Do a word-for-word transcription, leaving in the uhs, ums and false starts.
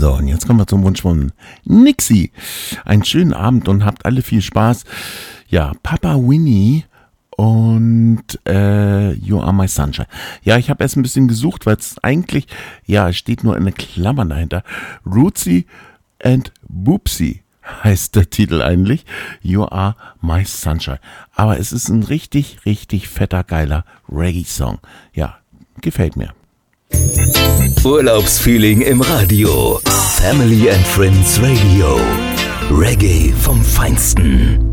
So, und jetzt kommen wir zum Wunsch von Nixie. Einen schönen Abend und habt alle viel Spaß. Ja, Papa Winnie und äh, You Are My Sunshine. Ja, ich habe erst ein bisschen gesucht, weil es eigentlich, ja, es steht nur in Klammern dahinter. Rootsy and Boopsy heißt der Titel eigentlich. You Are My Sunshine. Aber es ist ein richtig, richtig fetter, geiler Reggae-Song. Ja, gefällt mir. Urlaubsfeeling im Radio. Family and Friends Radio. Reggae vom Feinsten.